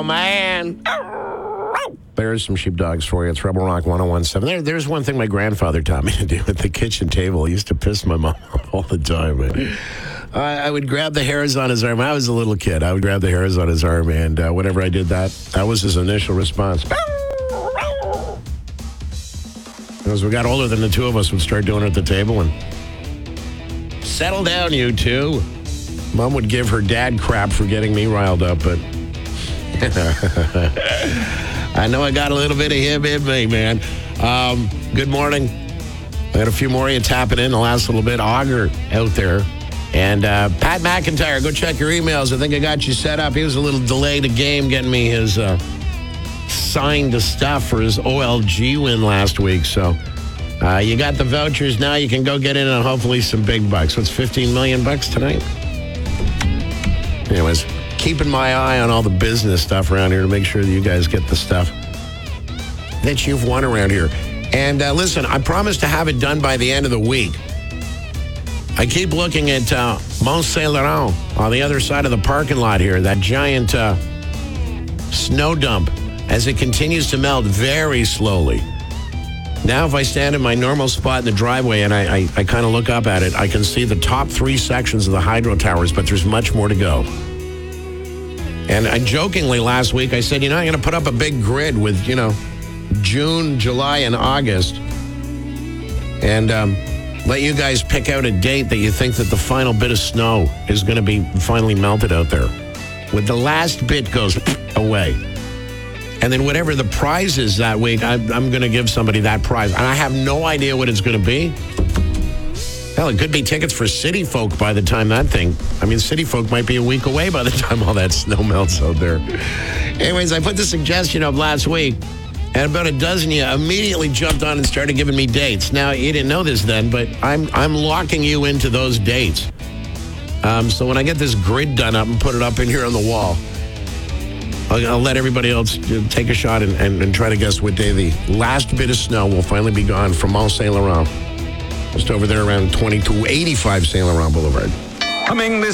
man. There's some sheepdogs for you. It's Rebel Rock 101.7. There's one thing my grandfather taught me to do at the kitchen table. He used to piss my mom off all the time. I would grab the hairs on his arm. I was a little kid. I would grab the hairs on his arm, and whenever I did that, that was his initial response. As we got older, then the two of us would start doing it at the table and settle down, you two. Mom would give her dad crap for getting me riled up, but I know I got a little bit of him in me, man. Good morning. I had a few more of you tapping in the last little bit. Auger out there. And Pat McIntyre, go check your emails. I think I got you set up. He was a little delayed a game getting me his signed stuff for his OLG win last week. So you got the vouchers now. You can go get in on hopefully some big bucks. What's $15 million tonight? Anyways, keeping my eye on all the business stuff around here to make sure that you guys get the stuff that you've won around here. And listen, I promise to have it done by the end of the week. I keep looking at Mont Saint Laurent on the other side of the parking lot here, that giant snow dump, as it continues to melt very slowly. Now, if I stand in my normal spot in the driveway and I kind of look up at it, I can see the top 3 sections of the hydro towers, but there's much more to go. And I jokingly last week, I said, I'm going to put up a big grid with, June, July, and August. And let you guys pick out a date that you think that the final bit of snow is going to be finally melted out there. With the last bit goes away. And then whatever the prize is that week, I'm going to give somebody that prize. And I have no idea what it's going to be. Hell, it could be tickets for City Folk by the time that thing. City Folk might be a week away by the time all that snow melts out there. Anyways, I put the suggestion up last week, and about a dozen of you immediately jumped on and started giving me dates. Now, you didn't know this then, but I'm locking you into those dates. So when I get this grid done up and put it up in here on the wall, I'll let everybody else take a shot and try to guess what day the last bit of snow will finally be gone from Mont Saint Laurent. Just over there around 2285 Saint Laurent Boulevard. Coming this